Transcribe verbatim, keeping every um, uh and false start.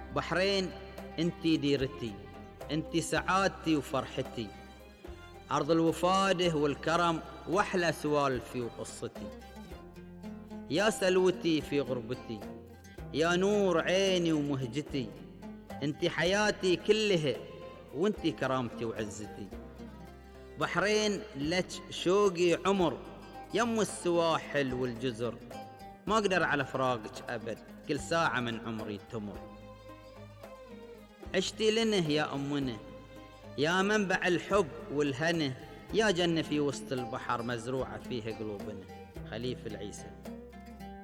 بحرين انتي ديرتي، انتي سعادتي وفرحتي، أرض الوفاده والكرم وأحلى سوالفي وقصتي. يا سلوتي في غربتي، يا نور عيني ومهجتي، انتي حياتي كلها وانتي كرامتي وعزتي. بحرين لك شوقي عمر، يم السواحل والجزر، ما أقدر على فراقك أبد، كل ساعة من عمري تمر. عشتي لنا يا أمنا، يا منبع الحب والهنا، يا جنة في وسط البحر مزروعة فيها قلوبنا. خليفة العيسى.